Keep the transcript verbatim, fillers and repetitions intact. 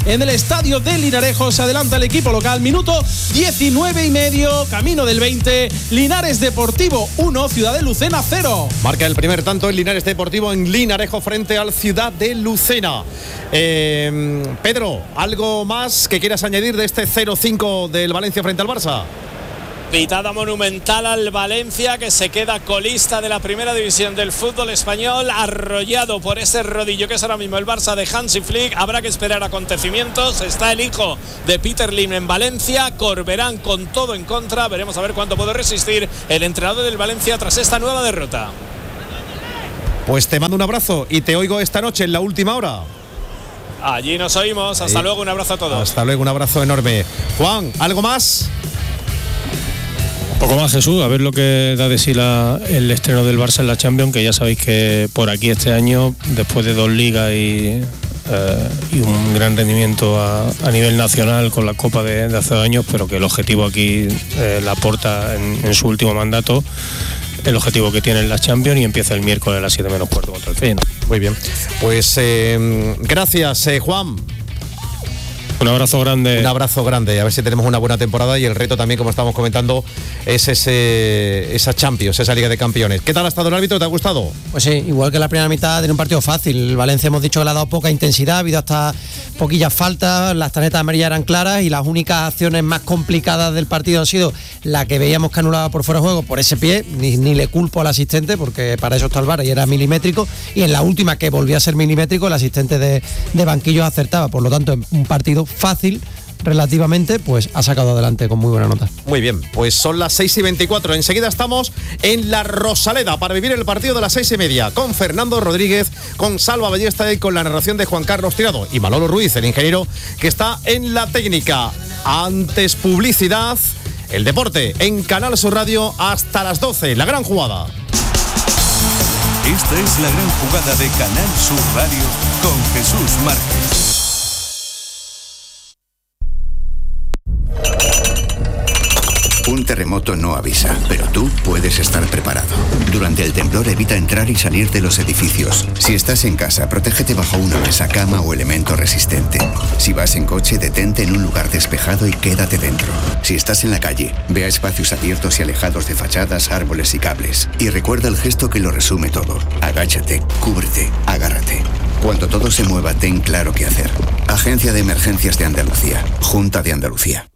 en el estadio de Linarejo. Se adelanta el equipo local, minuto diecinueve y medio, camino del veinte. Linares Deportivo uno, Ciudad de Lucena cero. Marca el primer tanto el Linares Deportivo en Linarejo frente al Ciudad de Lucena. Eh, Pedro, ¿algo más que quieras añadir de este cero cinco del Valencia frente al Barça? Pitada monumental al Valencia, que se queda colista de la primera división del fútbol español, arrollado por ese rodillo que es ahora mismo el Barça de Hansi Flick. Habrá que esperar acontecimientos. Está el hijo de Peter Lim en Valencia, Corberán con todo en contra. Veremos a ver cuánto puede resistir el entrenador del Valencia tras esta nueva derrota. Pues te mando un abrazo y te oigo esta noche en la última hora. Allí nos oímos. Hasta Ahí. luego, un abrazo a todos. Hasta luego, un abrazo enorme. Juan, ¿algo más? Poco más, Jesús, a ver lo que da de sí la, el estreno del Barça en la Champions, que ya sabéis que por aquí este año, después de dos ligas y, eh, y un gran rendimiento a, a nivel nacional con la Copa de, de hace dos años, pero que el objetivo aquí, eh, Laporta en, en su último mandato, el objetivo que tiene en la Champions, y empieza el miércoles a las siete menos cuarto contra el Feyenoord. Muy bien, pues eh, gracias, eh, Juan. Un abrazo grande. Un abrazo grande, a ver si tenemos una buena temporada, y el reto también, como estamos comentando, es ese, esa Champions, esa Liga de Campeones. ¿Qué tal ha estado el árbitro? ¿Te ha gustado? Pues sí, igual que la primera mitad, tiene un partido fácil. El Valencia hemos dicho que le ha dado poca intensidad, ha habido hasta poquillas faltas, las tarjetas amarillas eran claras y las únicas acciones más complicadas del partido han sido la que veíamos que anulaba por fuera de juego por ese pie, ni, ni le culpo al asistente porque para eso está el V A R y era milimétrico, y en la última, que volvía a ser milimétrico, el asistente de, de banquillos acertaba. Por lo tanto, un partido fácil relativamente, pues ha sacado adelante con muy buena nota. Muy bien, pues son las seis y veinticuatro. Enseguida estamos en la Rosaleda para vivir el partido de las seis y media con Fernando Rodríguez, con Salva Ballesta y con la narración de Juan Carlos Tirado y Manolo Ruiz, el ingeniero que está en la técnica. Antes publicidad, el deporte en Canal Sur Radio hasta las doce, la gran jugada. Esta es la gran jugada de Canal Sur Radio con Jesús Márquez. Un terremoto no avisa, pero tú puedes estar preparado. Durante el temblor evita entrar y salir de los edificios. Si estás en casa, protégete bajo una mesa, cama o elemento resistente. Si vas en coche, detente en un lugar despejado y quédate dentro. Si estás en la calle, ve a espacios abiertos y alejados de fachadas, árboles y cables. Y recuerda el gesto que lo resume todo. Agáchate, cúbrete, agárrate. Cuando todo se mueva, ten claro qué hacer. Agencia de Emergencias de Andalucía. Junta de Andalucía.